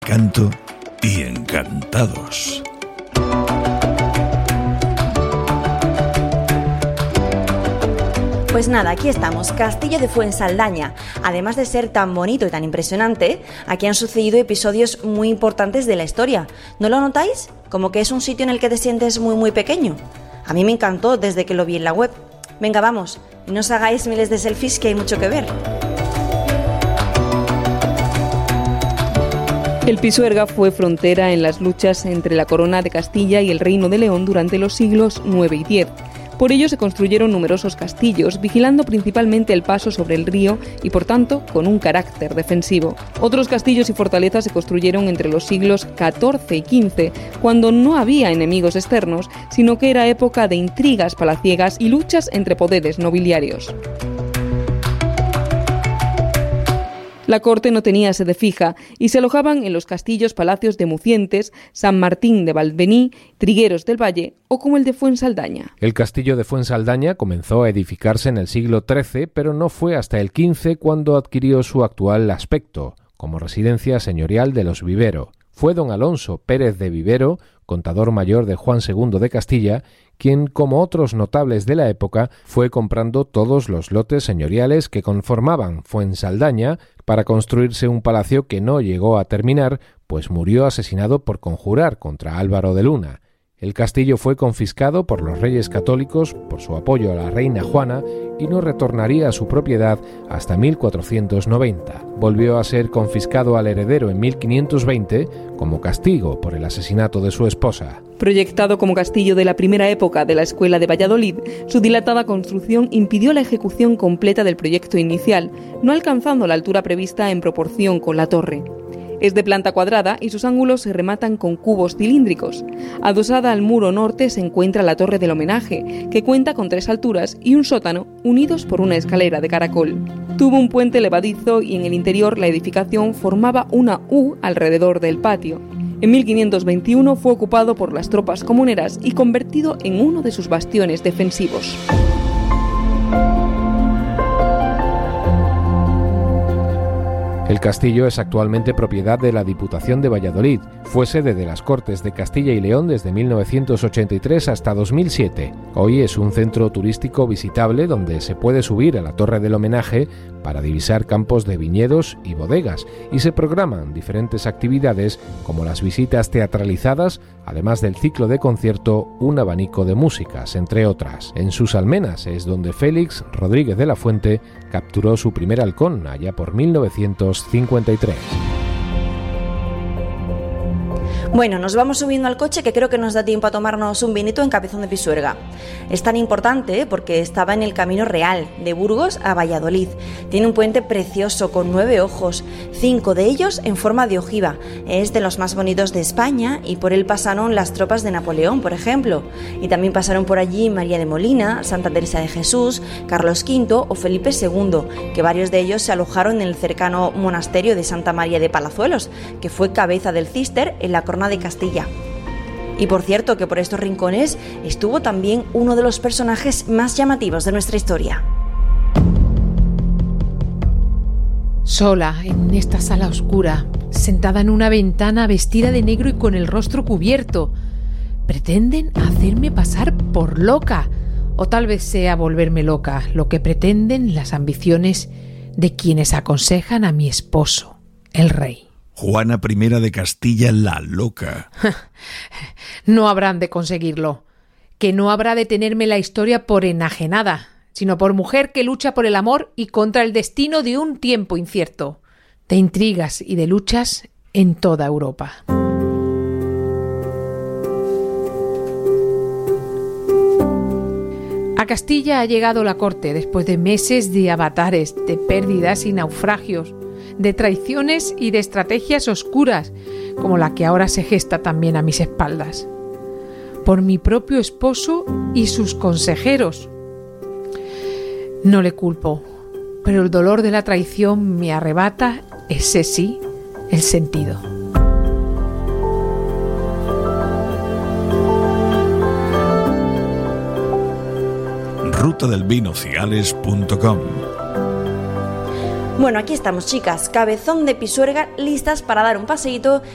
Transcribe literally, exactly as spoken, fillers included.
encanto y encantados. Pues nada, aquí estamos, Castillo de Fuensaldaña. Además de ser tan bonito y tan impresionante, aquí han sucedido episodios muy importantes de la historia. ¿No lo notáis? Como que es un sitio en el que te sientes muy muy pequeño. A mí me encantó desde que lo vi en la web. Venga, vamos, y no os hagáis miles de selfies que hay mucho que ver. El Pisuerga fue frontera en las luchas entre la Corona de Castilla y el Reino de León durante los siglos nueve y diez. Por ello se construyeron numerosos castillos, vigilando principalmente el paso sobre el río y, por tanto, con un carácter defensivo. Otros castillos y fortalezas se construyeron entre los siglos catorce y quince, cuando no había enemigos externos, sino que era época de intrigas palaciegas y luchas entre poderes nobiliarios. La corte no tenía sede fija y se alojaban en los castillos palacios de Mucientes, San Martín de Valvení, Trigueros del Valle o como el de Fuensaldaña. El castillo de Fuensaldaña comenzó a edificarse en el siglo trece, pero no fue hasta el quince cuando adquirió su actual aspecto, como residencia señorial de los Vivero. Fue don Alonso Pérez de Vivero, contador mayor de Juan segundo de Castilla, quien, como otros notables de la época, fue comprando todos los lotes señoriales que conformaban Fuensaldaña para construirse un palacio que no llegó a terminar, pues murió asesinado por conjurar contra Álvaro de Luna. El castillo fue confiscado por los reyes católicos por su apoyo a la reina Juana y no retornaría a su propiedad hasta mil cuatrocientos noventa. Volvió a ser confiscado al heredero en mil quinientos veinte como castigo por el asesinato de su esposa. Proyectado como castillo de la primera época de la Escuela de Valladolid, su dilatada construcción impidió la ejecución completa del proyecto inicial, no alcanzando la altura prevista en proporción con la torre. Es de planta cuadrada y sus ángulos se rematan con cubos cilíndricos. Adosada al muro norte se encuentra la Torre del Homenaje, que cuenta con tres alturas y un sótano unidos por una escalera de caracol. Tuvo un puente levadizo y en el interior la edificación formaba una U alrededor del patio. En mil quinientos veintiuno fue ocupado por las tropas comuneras y convertido en uno de sus bastiones defensivos. El castillo es actualmente propiedad de la Diputación de Valladolid. Fue sede de las Cortes de Castilla y León desde mil novecientos ochenta y tres hasta dos mil siete. Hoy es un centro turístico visitable donde se puede subir a la Torre del Homenaje para divisar campos de viñedos y bodegas, y se programan diferentes actividades como las visitas teatralizadas, además del ciclo de concierto Un abanico de músicas, entre otras. En sus almenas es donde Félix Rodríguez de la Fuente capturó su primer halcón allá por mil novecientos cincuenta y tres. Bueno, nos vamos subiendo al coche que creo que nos da tiempo a tomarnos un vinito en Cabezón de Pisuerga. Es tan importante porque estaba en el camino real, de Burgos a Valladolid. Tiene un puente precioso con nueve ojos, cinco de ellos en forma de ojiva. Es de los más bonitos de España y por él pasaron las tropas de Napoleón, por ejemplo. Y también pasaron por allí María de Molina, Santa Teresa de Jesús, Carlos quinto o Felipe segundo, que varios de ellos se alojaron en el cercano monasterio de Santa María de Palazuelos, que fue cabeza del Císter en la Corona de Castilla. Y por cierto que por estos rincones estuvo también uno de los personajes más llamativos de nuestra historia. Sola en esta sala oscura, sentada en una ventana vestida de negro y con el rostro cubierto, pretenden hacerme pasar por loca, o tal vez sea volverme loca, lo que pretenden las ambiciones de quienes aconsejan a mi esposo, el rey. Juana primera de Castilla la loca. No habrán de conseguirlo. Que no habrá de tenerme la historia por enajenada, sino por mujer que lucha por el amor y contra el destino de un tiempo incierto, de intrigas y de luchas en toda Europa. A Castilla ha llegado la corte después de meses de avatares, de pérdidas y naufragios, de traiciones y de estrategias oscuras, como la que ahora se gesta también a mis espaldas, por mi propio esposo y sus consejeros. No le culpo, pero el dolor de la traición me arrebata, ese sí, el sentido. ruta del vino cigales punto com. Bueno, aquí estamos, chicas, Cabezón de Pisuerga, listas para dar un paseíto